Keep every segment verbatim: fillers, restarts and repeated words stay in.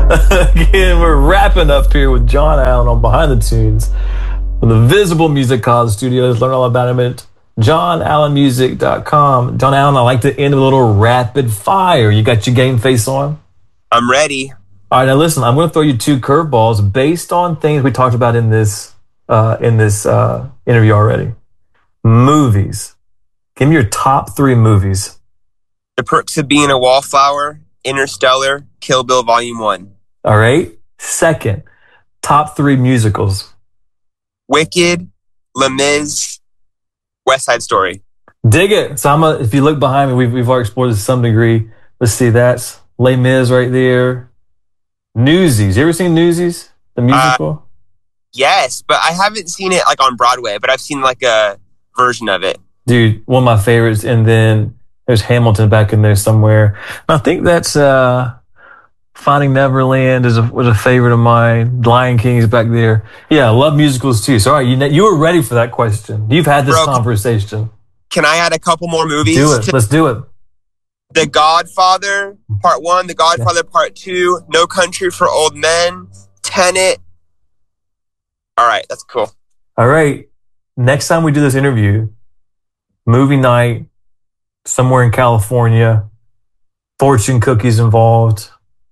Again, we're wrapping up here with John Allen on Behind the Tunes from the Visible Music College Studios. Learn all about him at john allen music dot com. John Allen, I like to end with a little rapid fire. You got your game face on? I'm ready. All right, now listen, I'm going to throw you two curveballs based on things we talked about in this uh, in this uh, interview already. Movies. Give me your top three movies. The Perks of Being a Wallflower, Interstellar, Kill Bill Volume one. All right. Second, top three musicals. Wicked, Les Mis, West Side Story. Dig it. So I'm a, if you look behind me, we've, we've already explored this to some degree. Let's see, that's Les Mis right there. Newsies. You ever seen Newsies? The musical? Uh, yes, but I haven't seen it like on Broadway, but I've seen like a version of it. Dude, one of my favorites. And then there's Hamilton back in there somewhere. I think that's uh, Finding Neverland is a, was a favorite of mine. Lion King is back there. Yeah, I love musicals too. So all right, you, you were ready for that question. You've had this Bro, conversation. Can I add a couple more movies? Do it. Let's do it. The Godfather, Part One, The Godfather, yeah. Part Two, No Country for Old Men, Tenet. All right, that's cool. All right. Next time we do this interview, movie night, somewhere in California, fortune cookies involved,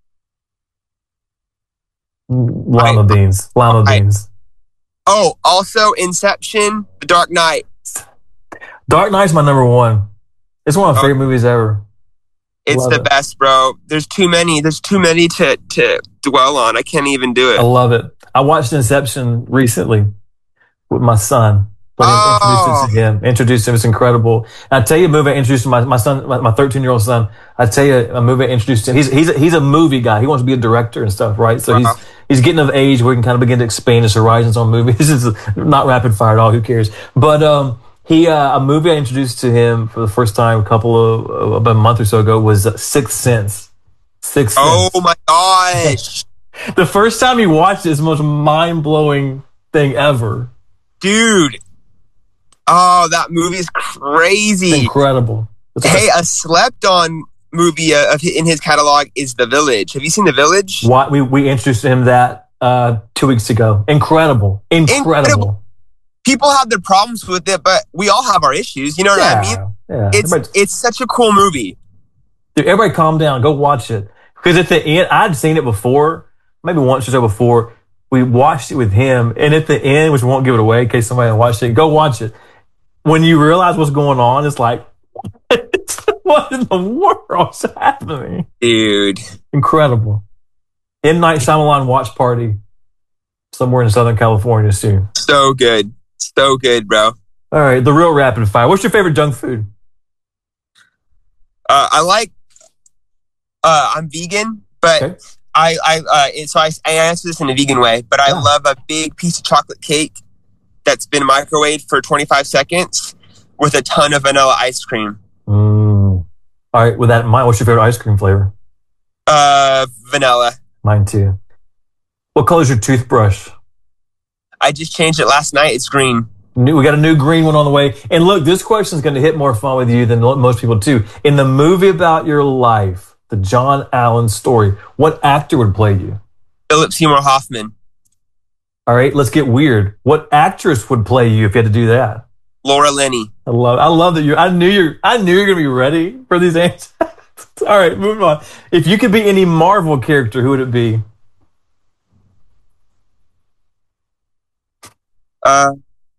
lima right. beans, lima right. beans. Oh, also Inception, The Dark Knight. Dark Knight's my number one. It's one of my oh. favorite movies ever. It's love the it. best, bro. There's too many. There's too many to, to dwell on. I can't even do it. I love it. I watched Inception recently with my son. Oh. Introduced it to him. Introduced him. It's incredible. And I tell you a movie I introduced to my, my son, my thirteen-year-old son. I tell you a movie I introduced to him. He's, he's, a, he's a movie guy. He wants to be a director and stuff, right? So wow. he's, he's getting of age where he can kind of begin to expand his horizons on movies. This is not rapid fire at all. Who cares? But, um, He, uh, a movie I introduced to him for the first time a couple of, uh, about a month or so ago was Sixth Sense. Sixth Sense. Oh my gosh. The first time he watched it is the most mind-blowing thing ever. Dude. Oh, that movie is crazy. It's incredible. It's hey, a slept-on movie uh, of in his catalog is The Village. Have you seen The Village? What, we, we introduced him that uh, two weeks ago. Incredible. Incredible. Incredible. People have their problems with it, but we all have our issues. You know what yeah, I mean? Yeah. It's everybody, it's such a cool movie. Dude, everybody calm down. Go watch it. Because at the end, I'd seen it before, maybe once or so before. We watched it with him. And at the end, which we won't give it away in case somebody watched it, go watch it. When you realize what's going on, it's like, what in the world is happening? Dude. Incredible. M. Night Shyamalan watch party somewhere in Southern California soon. So good. So good, bro. All right, the real rapid fire. What's your favorite junk food? Uh, I like. Uh, I'm vegan, but okay. I I uh, so I, I answer this in a vegan way. But I yeah. love a big piece of chocolate cake that's been microwaved for twenty-five seconds with a ton of vanilla ice cream. Mm. All right, with that in mind, what's your favorite ice cream flavor? Uh, vanilla. Mine too. What color is your toothbrush? I just changed it last night. It's green. New, we got a new green one on the way. And look, this question is going to hit more fun with you than most people too. In the movie about your life, the John Allen story, what actor would play you? Philip Seymour Hoffman. All right, let's get weird. What actress would play you if you had to do that? Laura Linney. I love. I love that you. I knew you're. I knew you're going to be ready for these answers. All right, moving on. If you could be any Marvel character, who would it be? Uh,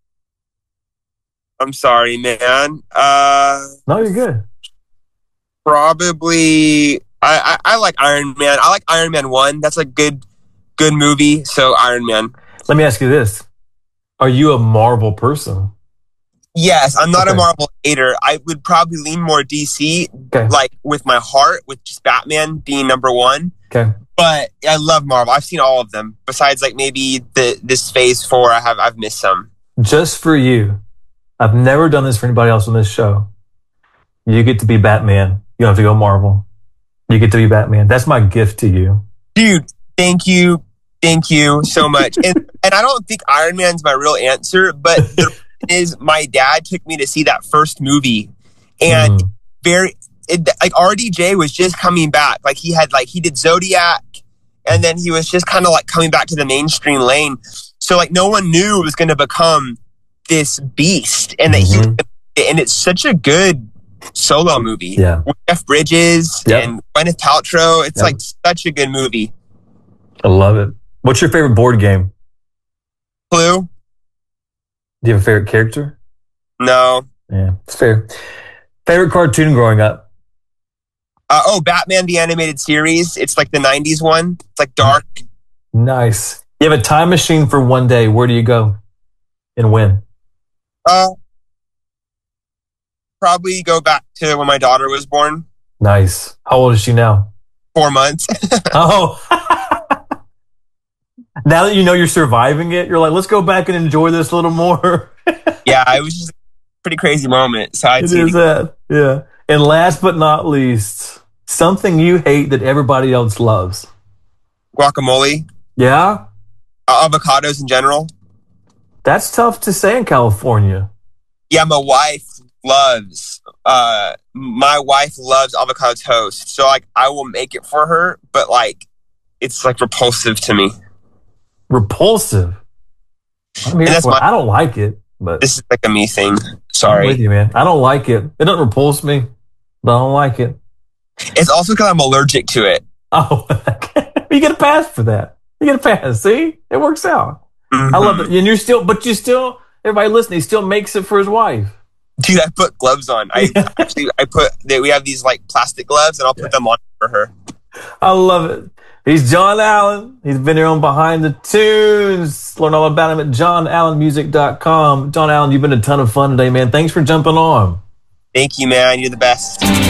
I'm sorry, man. Uh, no, you're good. Probably, I, I, I like Iron Man. I like Iron Man one. That's a good, good movie. So Iron Man. Let me ask you this: are you a Marvel person? Yes, I'm not okay. a Marvel hater. I would probably lean more D C, okay. like with my heart, with just Batman being number one. Okay. But I love Marvel. I've seen all of them. Besides, like maybe the this Phase Four, I have I've missed some. Just for you, I've never done this for anybody else on this show. You get to be Batman. You don't have to go Marvel. You get to be Batman. That's my gift to you, dude. Thank you, thank you so much. and and I don't think Iron Man's my real answer, but the is my dad took me to see that first movie, and mm. very. It, like R D J was just coming back. Like he had, like he did Zodiac, and then he was just kind of like coming back to the mainstream lane. So like no one knew it was going to become this beast, and that mm-hmm. he and it's such a good solo movie. Yeah, with Jeff Bridges yep. and Gwyneth Paltrow. It's yep. like such a good movie. I love it. What's your favorite board game? Clue. Do you have a favorite character? No. Yeah, it's fair. Favorite cartoon growing up? Uh, oh, Batman the Animated Series. It's like the nineties one. It's like dark. Nice. You have a time machine for one day. Where do you go and when? Uh, probably go back to when my daughter was born. Nice. How old is she now? Four months. Oh. Now that you know you're surviving it, you're like, let's go back and enjoy this a little more. Yeah, it was just a pretty crazy moment. So I'd it is that. Yeah. And last but not least, something you hate that everybody else loves. Guacamole. Yeah? Uh, avocados in general. That's tough to say in California. Yeah, my wife loves, uh, my wife loves avocado toast. So, like, I will make it for her, but, like, it's, like, repulsive to me. Repulsive? I mean, that's my, I don't like it, but... This is, like, a me thing. Sorry. I'm with you, man. I don't like it. It doesn't repulse me, but I don't like it. It's also because I'm allergic to it. Oh, you get a pass for that. You get a pass. See? It works out. Mm-hmm. I love it. And you're still, but you still, everybody listening, he still makes it for his wife. Dude, I put gloves on. I yeah. actually, I put, we have these like plastic gloves and I'll put yeah. them on for her. I love it. He's John Allen. He's been here on Behind the Tunes. Learn all about him at john allen music dot com. John Allen, you've been a ton of fun today, man. Thanks for jumping on. Thank you, man. You're the best.